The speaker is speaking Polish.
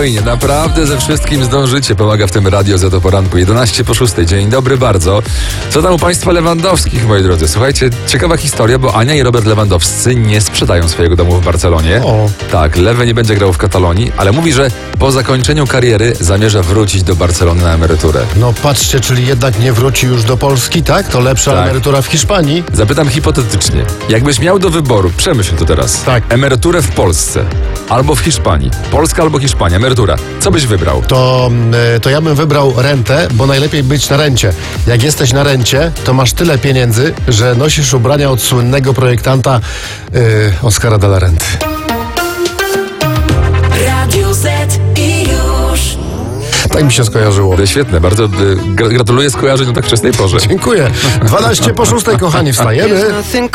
spokojnie, naprawdę ze wszystkim zdążycie. Pomaga w tym Radio Z o poranku. 11:06. Dzień dobry bardzo. Co tam u państwa Lewandowskich, moi drodzy? Słuchajcie, ciekawa historia, bo Ania i Robert Lewandowscy nie sprzedają swojego domu w Barcelonie. O. Tak, Lewy nie będzie grał w Katalonii, ale mówi, że po zakończeniu kariery zamierza wrócić do Barcelony na emeryturę. No patrzcie, czyli jednak nie wróci już do Polski, tak? To lepsza Tak. emerytura w Hiszpanii. Zapytam hipotetycznie. Jakbyś miał do wyboru, przemyśl to teraz. Tak. Emeryturę w Polsce albo w Hiszpanii. Polska albo Hiszpania. Emerytura. Co byś wybrał? To ja bym wybrał rentę, bo najlepiej być na rencie. Jak jesteś na rencie, to masz tyle pieniędzy, że nosisz ubrania od słynnego projektanta Oscara de la Renty. Radio Z i już. Tak mi się skojarzyło. To świetne, bardzo gratuluję skojarzeń o tak wczesnej porze. Dziękuję. 12:06, kochani, wstajemy. Nothing